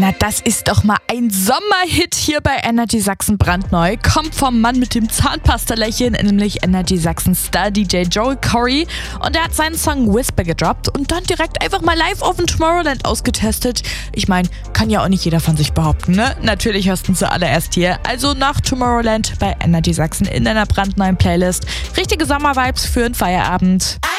Na, das ist doch mal ein Sommerhit hier bei Energy Sachsen brandneu. Kommt vom Mann mit dem Zahnpastalächeln, nämlich Energy Sachsen Star DJ Joel Corry. Und er hat seinen Song Whisper gedroppt und dann direkt einfach mal live auf dem Tomorrowland ausgetestet. Ich meine, kann ja auch nicht jeder von sich behaupten, ne? Natürlich hörst du zuallererst hier. Also nach Tomorrowland bei Energy Sachsen in deiner brandneuen Playlist. Richtige Sommervibes für einen Feierabend.